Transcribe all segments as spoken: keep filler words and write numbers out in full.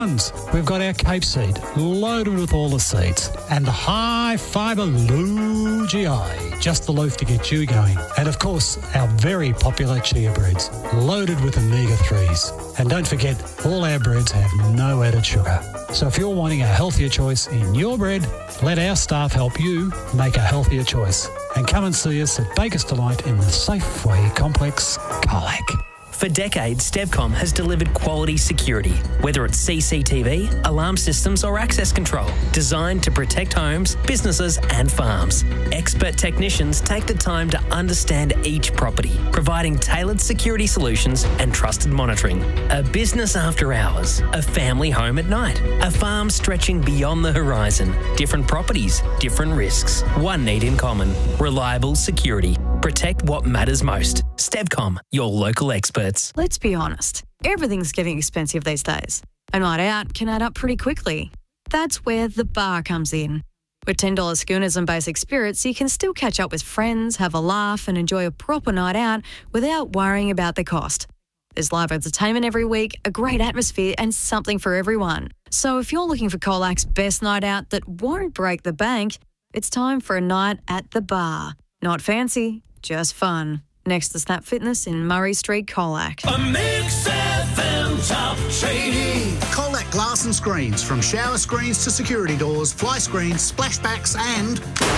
We've got our Cape seed, loaded with all the seeds, and the high fibre Lou G I, just the loaf to get you going. And of course, our very popular chia breads, loaded with omega threes. And don't forget, all our breads have no added sugar. So if you're wanting a healthier choice in your bread, let our staff help you make a healthier choice. And come and see us at Baker's Delight in the Safeway Complex, Colac. For decades, Stevcom has delivered quality security, whether it's C C T V, alarm systems or access control, designed to protect homes, businesses and farms. Expert technicians take the time to understand each property, providing tailored security solutions and trusted monitoring. A business after hours, a family home at night, a farm stretching beyond the horizon, different properties, different risks, one need in common, reliable security. Protect what matters most. Stevcom, your local experts. Let's be honest, everything's getting expensive these days. A night out can add up pretty quickly. That's where The Bar comes in. With ten dollars schooners and basic spirits, you can still catch up with friends, have a laugh and enjoy a proper night out without worrying about the cost. There's live entertainment every week, a great atmosphere and something for everyone. So if you're looking for Colac's best night out that won't break the bank, it's time for a night at The Bar. Not fancy, just fun. Next to Snap Fitness in Murray Street, Colac. A Mix F M top trading. Colac Glass and Screens, from shower screens to security doors, fly screens, splashbacks and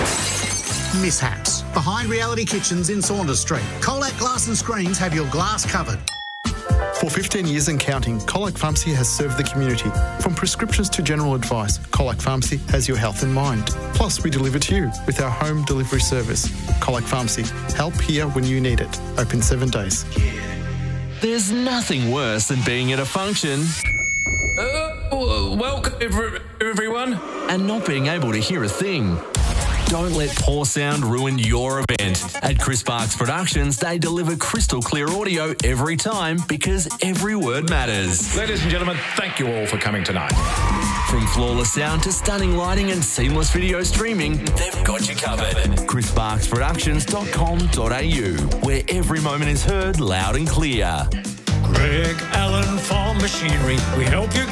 mishaps. Behind Reality Kitchens in Saunders Street, Colac Glass and Screens have your glass covered. For fifteen years and counting, Colac Pharmacy has served the community. From prescriptions to general advice, Colac Pharmacy has your health in mind. Plus, we deliver to you with our home delivery service. Colac Pharmacy, help here when you need it. Open seven days. There's nothing worse than being at a function Uh, welcome, everyone. and not being able to hear a thing. Don't let poor sound ruin your event. At Chris Barks Productions, they deliver crystal clear audio every time because every word matters. Ladies and gentlemen, thank you all for coming tonight. From flawless sound to stunning lighting and seamless video streaming, they've got you covered. chris barks productions dot com dot a u, where every moment is heard loud and clear. Greg Allen Farm Machinery. We help you